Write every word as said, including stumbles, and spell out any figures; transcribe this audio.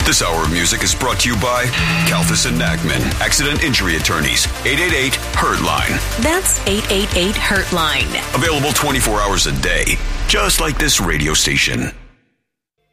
This hour of music is brought to you by Kalfas and Nachman, Accident Injury Attorneys, eight eight eight, hurt line. That's eight eight eight, hurt line. Available twenty-four hours a day, just like this radio station.